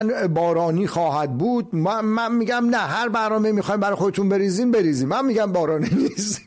بارانی خواهد بود. من میگم نه، هر برنامه میخوایم برای خودتون بریزیم. من میگم بارانی نیست.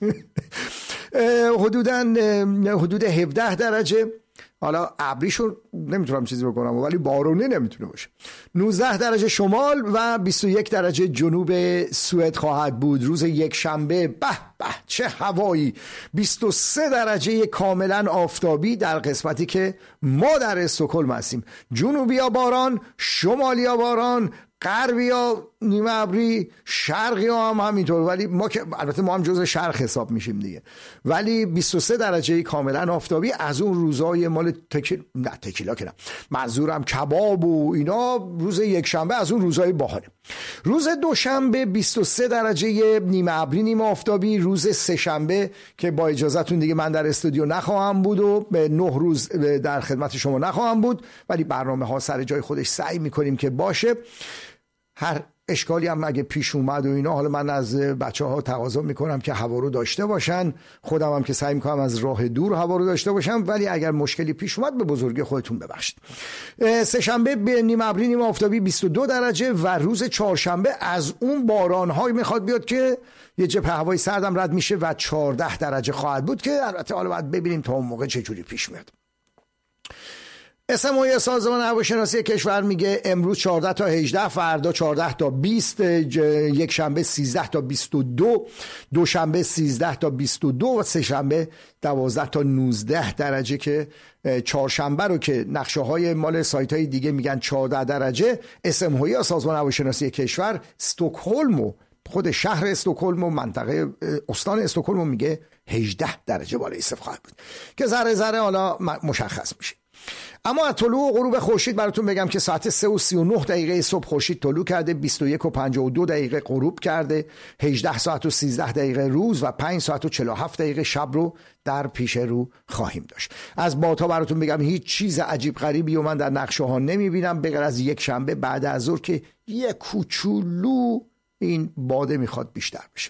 حدود 17 درجه، حالا ابریشو نمیتونم چیزی بکنم ولی بارونی نمیتونه باشه. 19 درجه شمال و 21 درجه جنوب سوئد خواهد بود. روز یک شنبه به چه هوایی، 23 درجه کاملا آفتابی در قسمتی که ما در استکهلم هستیم. جنوبی باران، شمالی باران، غربی ها نیمه ابری، شرقی ها هم همینطور، ولی ما که البته ما هم جزء شرق حساب میشیم دیگه. ولی 23 درجه کاملا آفتابی از اون روزای مال تکیلا که نه، منظورم کباب و اینا، روز یک شنبه از اون روزای باحاله. روز دوشنبه 23 درجه نیمه ابری نیمه آفتابی. روز سه شنبه که با اجازهتون دیگه من در استودیو نخواهم بود و به 9 روز در خدمت شما نخواهم بود، ولی برنامه ها سر جای خودش سعی میکنیم که باشه. هر اشکالی هم اگه پیش اومد و اینا، حالا من از بچه ها تقاضا میکنم که هوا رو داشته باشن، خودم هم که سعی میکنم از راه دور هوا رو داشته باشم، ولی اگر مشکلی پیش اومد به بزرگی خودتون ببخشید. سه شنبه به نیمه ابری نیمه آفتابی 22 درجه و روز چهارشنبه از اون باران های میخواد بیاد که یه جبهه هوای سردم رد میشه و 14 درجه خواهد بود که البته حالا باید ببینیم تا اون موقع چه جوری پیش میاد. اسموی سازمان هواشناسی کشور میگه امروز 14 تا 18، فردا 14 تا 20، یک شنبه 13 تا 22، دوشنبه 13 تا 22 و سه شنبه 12 تا 19 درجه که چهارشنبه رو که نقشه های مال سایت های دیگه میگن 14 درجه، اسموی سازمان هواشناسی کشور استکهلم و خود شهر استکهلم و منطقه استان استکهلم میگه 18 درجه بالای صفر خواهد بود که ذره ذره حالا مشخص میشه. اما از طلوع و غروب خورشید براتون بگم که ساعت 3 و 39 دقیقه صبح خورشید طلوع کرده، 21 و 52 دقیقه غروب کرده، 18 ساعت و 13 دقیقه روز و 5 ساعت و 47 دقیقه شب رو در پیش رو خواهیم داشت. از بادها براتون بگم هیچ چیز عجیب غریبی و من در نقشه ها نمیبینم به غیر از یک شنبه بعد از ظهر که یک کوچولو این باده میخواد بیشتر بشه،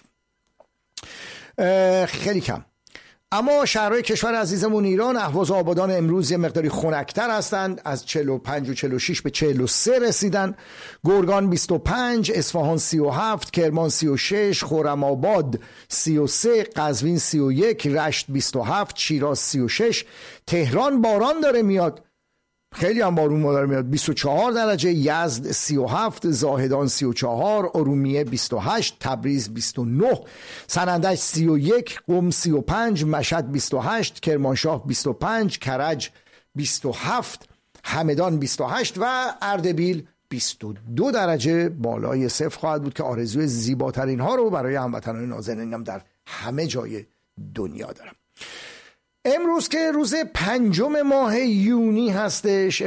خیلی کم. اما شهرهای کشور عزیزمون ایران، اهواز و آبادان امروز یه مقداری خنک‌تر هستند، از 45 و 46 به 43 رسیدن. گرگان 25، اصفهان 37، کرمان 36، خرم‌آباد 33، قزوین 31، رشت 27، شیراز 36، تهران باران داره میاد، خیلی هم بارون داره میاد، 24 درجه، یزد 37، زاهدان 34، ارومیه 28، تبریز 29، سنندج 31، قم 35، مشهد 28، کرمانشاه 25، کرج 27، همدان 28 و اردبیل 22 درجه بالای صفر خواهد بود که آرزوی زیباترین ها رو برای هموطنان نازنینم در همه جای دنیا دارم. امروز که روز 5 ماه یونی هستش،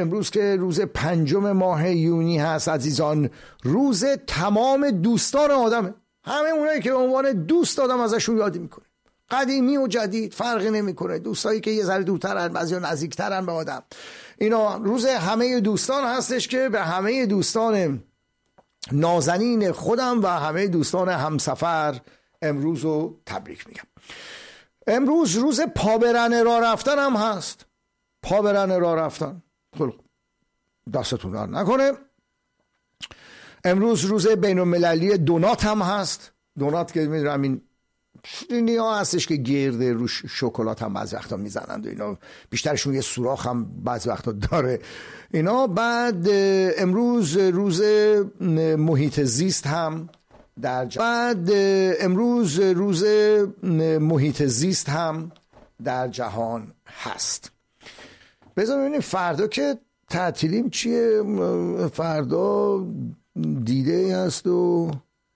هست عزیزان، روز تمام دوستان آدمه، همه اونایی که به عنوان دوست آدم ازشون یاد میکنه، قدیمی و جدید فرقی نمیکنه، دوستایی که یه ذره دورترن بعضیا نزدیکترن به آدم، اینا روز همه دوستان هستش که به همه دوستان نازنین خودم و همه دوستان همسفر امروز رو تبریک میگم. امروز روز پابرن راه رفتن هم هست، پابرن راه رفتن، خیلی دستتون در نکنه. امروز روز بین المللی دونات هم هست، دونات که میدونم این شیرینی ها هستش که گرده روش شکلات هم بعضی وقتا میزنند و اینا، بیشترشون یه سوراخ هم بعضی وقتا داره اینا. بعد امروز روز محیط زیست هم در بعد امروز روز محیط زیست هم در جهان هست. بذار ببینیم فردا که تعطیلیم چیه. فردا دیده هست و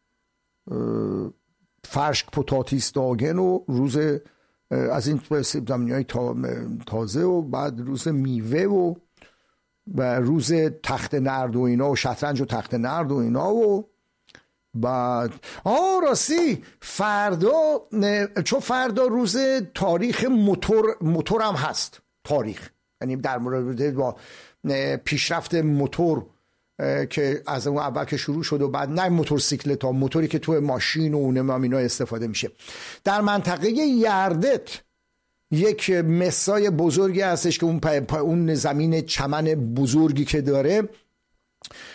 فرشک پوتاتیس داگن و روز از این سیب زمینی های تازه و بعد روز میوه و روز تخت نرد و اینا و شطرنج و تخت نرد و اینا و بعد راستی فردا، چون فردا روز تاریخ موتور هم هست، تاریخ یعنی در مورد با پیشرفت موتور که از اون اول که شروع شد و بعد نه موتورسیکلت ها، موتوری که تو ماشین و اونم اینا استفاده میشه. در منطقه یردت یک مسای بزرگی هستش که اون زمین چمن بزرگی که داره